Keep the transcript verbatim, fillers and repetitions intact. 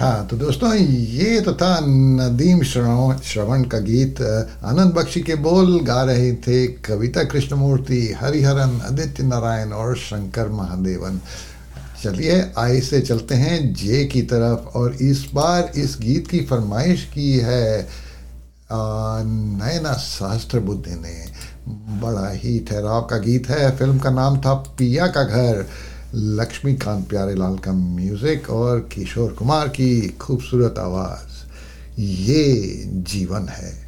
हाँ, तो दोस्तों ये तो था नदीम श्रवण श्रवण का गीत। आनंद बख्शी के बोल गा रहे थे कविता कृष्णमूर्ति, हरिहरन, आदित्य नारायण और शंकर महादेवन। चलिए आई से चलते हैं जे की तरफ, और इस बार इस गीत की फरमाइश की है आ, नयना सहस्त्रबुद्धे ने। बड़ा ही ठहराव का गीत है। फिल्म का नाम था पिया का घर। लक्ष्मीकांत प्यारेलाल का म्यूजिक और किशोर कुमार की खूबसूरत आवाज़। ये जीवन है।